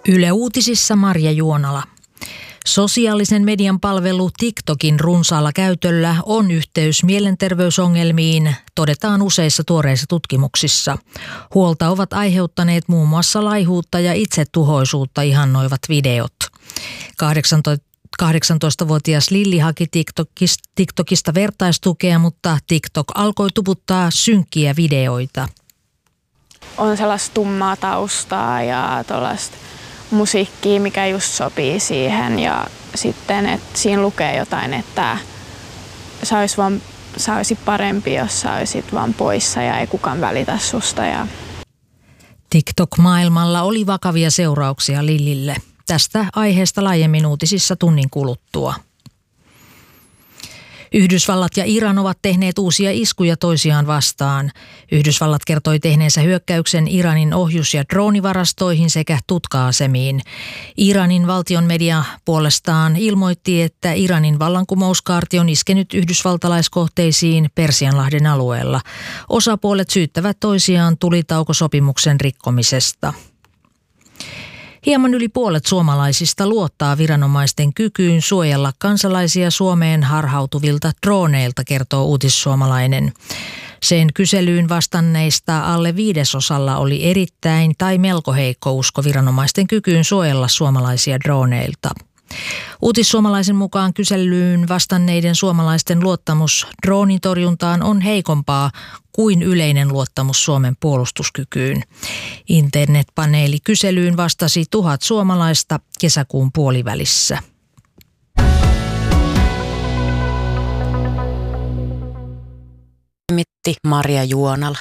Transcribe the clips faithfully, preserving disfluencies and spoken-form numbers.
Yle Uutisissa Marja Juonala. Sosiaalisen median palvelu TikTokin runsaalla käytöllä on yhteys mielenterveysongelmiin, todetaan useissa tuoreissa tutkimuksissa. Huolta ovat aiheuttaneet muun muassa laihuutta ja itsetuhoisuutta ihannoivat videot. kahdeksantoistavuotias Lilli haki TikTokista, TikTokista vertaistukea, mutta TikTok alkoi tuputtaa synkkiä videoita. On sellaista tummaa taustaa ja tuollaista musiikkia, mikä just sopii siihen, ja sitten, että siinä lukee jotain, että sä oisit, vaan, sä oisit parempi, jos sä oisit vaan poissa ja ei kukaan välitä susta. Ja... TikTok-maailmalla oli vakavia seurauksia Lillille. Tästä aiheesta laajemmin uutisissa tunnin kuluttua. Yhdysvallat ja Iran ovat tehneet uusia iskuja toisiaan vastaan. Yhdysvallat kertoi tehneensä hyökkäyksen Iranin ohjus- ja droonivarastoihin sekä tutka-asemiin. Iranin valtion media puolestaan ilmoitti, että Iranin vallankumouskaarti on iskenyt yhdysvaltalaiskohteisiin Persianlahden alueella. Osapuolet syyttävät toisiaan tulitaukosopimuksen rikkomisesta. Hieman yli puolet suomalaisista luottaa viranomaisten kykyyn suojella kansalaisia Suomeen harhautuvilta drooneilta, kertoo Uutissuomalainen. Sen kyselyyn vastanneista alle viidesosalla oli erittäin tai melko heikko usko viranomaisten kykyyn suojella suomalaisia drooneilta. Uutissuomalaisen mukaan kyselyyn vastanneiden suomalaisten luottamus droonitorjuntaan on heikompaa kuin yleinen luottamus Suomen puolustuskykyyn. Internetpaneeli kyselyyn vastasi tuhat suomalaista kesäkuun puolivälissä. Mitti Marja Juonala.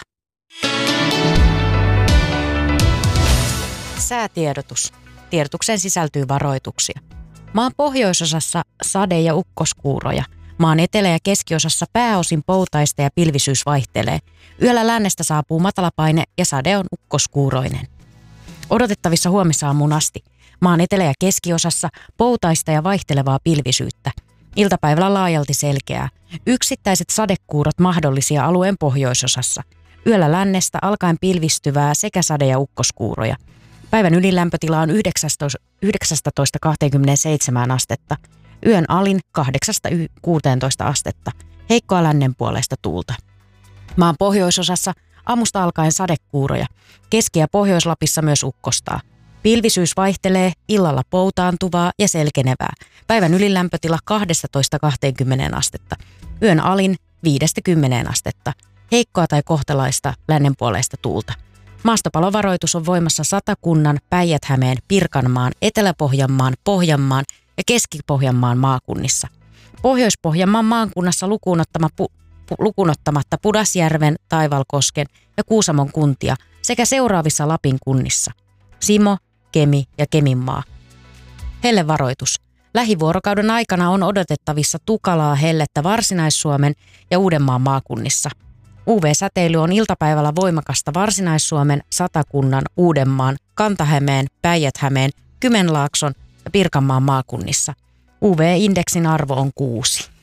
Säätiedotus. Tiedotukseen sisältyy varoituksia. Maan pohjoisosassa sade- ja ukkoskuuroja. Maan etelä- ja keskiosassa pääosin poutaista ja pilvisyys vaihtelee. Yöllä lännestä saapuu matalapaine ja sade on ukkoskuuroinen. Odotettavissa huomisaamuun asti. Maan etelä- ja keskiosassa poutaista ja vaihtelevaa pilvisyyttä. Iltapäivällä laajalti selkeää. Yksittäiset sadekuurot mahdollisia alueen pohjoisosassa. Yöllä lännestä alkaen pilvistyvää sekä sade- ja ukkoskuuroja. Päivän ylilämpötila on yhdeksästätoista kaksikymmentäseitsemän astetta. Yön alin kahdeksasta kuuteentoista astetta. Heikkoa lännenpuoleista tuulta. Maan pohjoisosassa aamusta alkaen sadekuuroja. Keski- ja Pohjois-Lapissa myös ukkostaa. Pilvisyys vaihtelee, illalla poutaantuvaa ja selkenevää. Päivän ylilämpötila kaksitoista kaksikymmentä astetta. Yön alin viidestä kymmeneen astetta. Heikkoa tai kohtalaista lännenpuoleista tuulta. Maastopalovaroitus on voimassa Satakunnan, Päijät-Hämeen, Pirkanmaan, Etelä-Pohjanmaan, Pohjanmaan ja Keski-Pohjanmaan maakunnissa. Pohjois-Pohjanmaan maakunnassa lukuunottamatta, lukuunottamatta Pudasjärven, Taivalkosken ja Kuusamon kuntia sekä seuraavissa Lapin kunnissa. Simo, Kemi ja Keminmaa. Hellevaroitus. Lähivuorokauden aikana on odotettavissa tukalaa hellettä Varsinais-Suomen ja Uudenmaan maakunnissa. U V-säteily on iltapäivällä voimakasta Varsinais-Suomen, Satakunnan, Uudenmaan, Kanta-Hämeen, Päijät-Hämeen, Kymenlaakson ja Pirkanmaan maakunnissa. U V-indeksin arvo on kuusi.